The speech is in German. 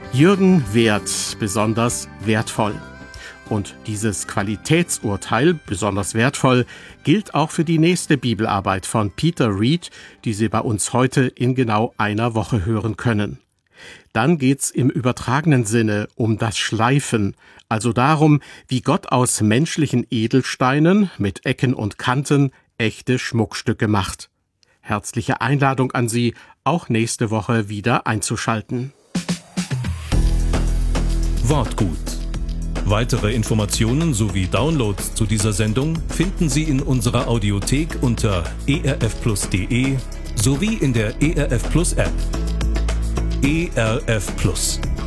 Jürgen Werth, besonders wertvoll. Und dieses Qualitätsurteil, besonders wertvoll, gilt auch für die nächste Bibelarbeit von Peter Reed, die Sie bei uns heute in genau einer Woche hören können. Dann geht's im übertragenen Sinne um das Schleifen, also darum, wie Gott aus menschlichen Edelsteinen mit Ecken und Kanten echte Schmuckstücke macht. Herzliche Einladung an Sie, auch nächste Woche wieder einzuschalten. Wortgut. Weitere Informationen sowie Downloads zu dieser Sendung finden Sie in unserer Audiothek unter erfplus.de sowie in der ERF Plus App. ERF Plus.